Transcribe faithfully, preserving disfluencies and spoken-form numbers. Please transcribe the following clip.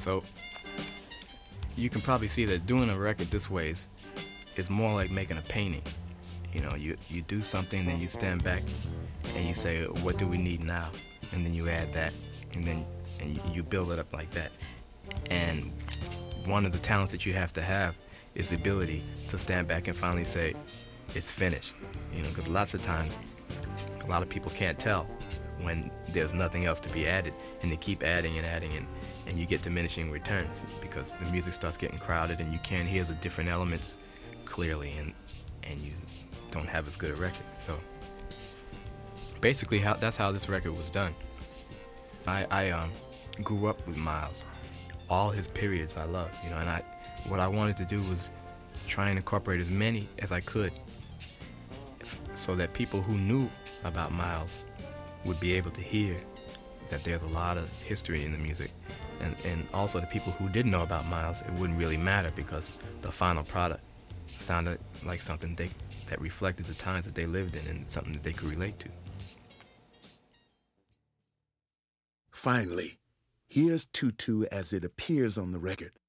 So you can probably see that doing a record this way is, is more like making a painting. You know, you, you do something, then you stand back and you say, what do we need now? And then you add that, and then and you, you build it up like that. And one of the talents that you have to have is the ability to stand back and finally say, it's finished. You know, because lots of times, a lot of people can't tell when there's nothing else to be added, and they keep adding and adding, and, and you get diminishing returns because the music starts getting crowded and you can't hear the different elements clearly, and and you don't have as good a record. So basically, how that's how this record was done. I, I um, grew up with Miles. All his periods I loved, you know, and I what I wanted to do was try and incorporate as many as I could so that people who knew about Miles would be able to hear that there's a lot of history in the music. And, and also the people who didn't know about Miles, it wouldn't really matter because the final product sounded like something they, that reflected the times that they lived in and something that they could relate to. Finally, here's Tutu as it appears on the record.